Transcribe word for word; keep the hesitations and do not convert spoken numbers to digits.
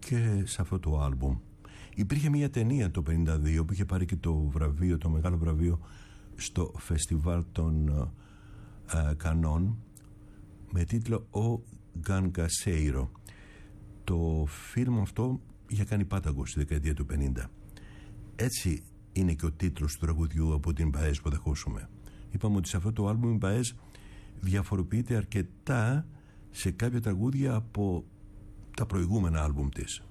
και σε αυτό το άλμπουμ. Υπήρχε μια ταινία το πενήντα δύο που είχε πάρει και το βραβείο, το μεγάλο βραβείο στο φεστιβάλ των ε, Κανών, με τίτλο «Ο Γκανγκασέιρο». Το φιλμ αυτό είχε κάνει πάταγκο στη δεκαετία του πενήντα. Έτσι είναι και ο τίτλος του τραγουδιού από την Μπαέζ που θα ακούσουμε. Είπαμε ότι σε αυτό το άλμπουμ η Μπαέζ διαφοροποιείται αρκετά σε κάποια τραγούδια από τα προηγούμενα άλμπουμ της.